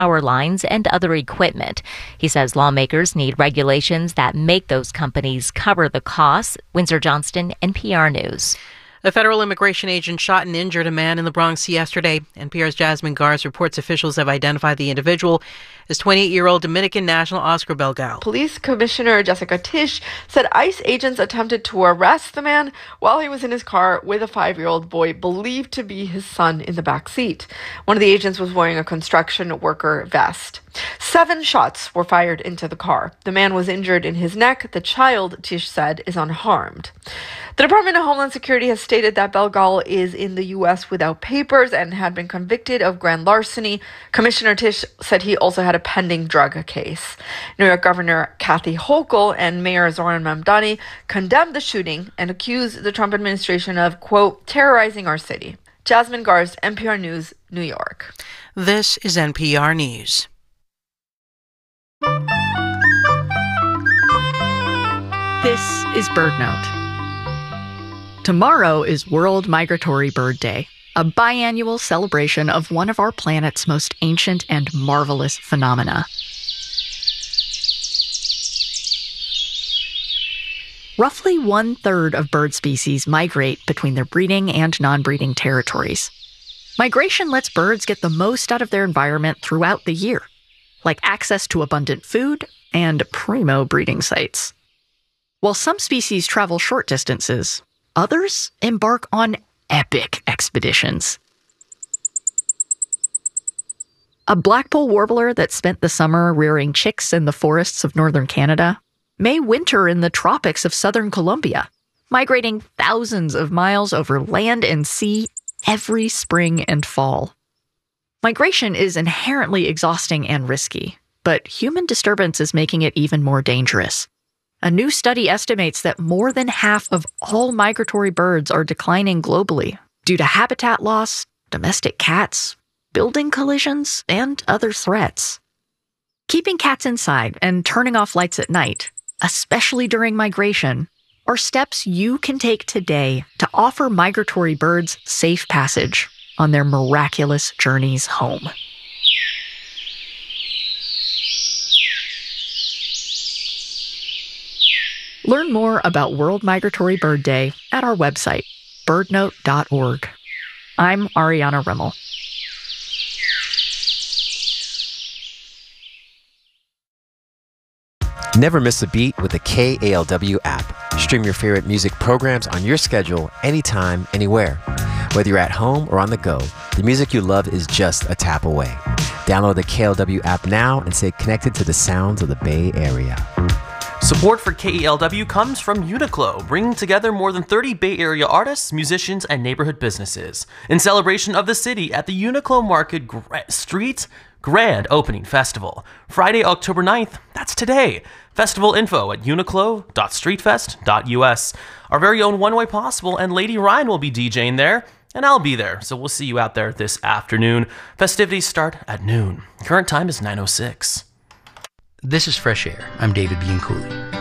power lines, and other equipment. He says lawmakers need regulations that make those companies cover the costs. Windsor Johnston, NPR News. A federal immigration agent shot and injured a man in the Bronx yesterday. NPR's Jasmine Garz reports officials have identified the individual as 28-year-old Dominican national Oscar Belgal. Police Commissioner Jessica Tisch said ICE agents attempted to arrest the man while he was in his car with a 5-year-old boy believed to be his son in the back seat. One of the agents was wearing a construction worker vest. 7 shots were fired into the car. The man was injured in his neck. The child, Tisch said, is unharmed. The Department of Homeland Security has stated that Belgal is in the U.S. without papers and had been convicted of grand larceny. Commissioner Tisch said he also had a pending drug case. New York Governor Kathy Hochul and Mayor Zohran Mamdani condemned the shooting and accused the Trump administration of, quote, terrorizing our city. Jasmine Garz, NPR News, New York. This is NPR News. This is BirdNote. Tomorrow is World Migratory Bird Day, a biannual celebration of one of our planet's most ancient and marvelous phenomena. Roughly 1/3 of bird species migrate between their breeding and non-breeding territories. Migration lets birds get the most out of their environment throughout the year, like access to abundant food and primo breeding sites. While some species travel short distances, others embark on epic expeditions. A blackpoll warbler that spent the summer rearing chicks in the forests of northern Canada may winter in the tropics of southern Colombia, migrating thousands of miles over land and sea every spring and fall. Migration is inherently exhausting and risky, but human disturbance is making it even more dangerous. A new study estimates that more than half of all migratory birds are declining globally due to habitat loss, domestic cats, building collisions, and other threats. Keeping cats inside and turning off lights at night, especially during migration, are steps you can take today to offer migratory birds safe passage on their miraculous journeys home. Learn more about World Migratory Bird Day at our website, birdnote.org. I'm Ariana Rimmel. Never miss a beat with the KALW app. Stream your favorite music programs on your schedule, anytime, anywhere. Whether you're at home or on the go, the music you love is just a tap away. Download the KALW app now and stay connected to the sounds of the Bay Area. Support for KALW comes from Uniqlo, bringing together more than 30 Bay Area artists, musicians, and neighborhood businesses in celebration of the city at the Uniqlo Market Street Grand Opening Festival. Friday, October 9th, that's today. Festival info at uniqlo.streetfest.us. Our very own One Way Possible and Lady Ryan will be DJing there, and I'll be there, so we'll see you out there this afternoon. Festivities start at noon. Current time is 9:06. This is Fresh Air. I'm David Bianculli.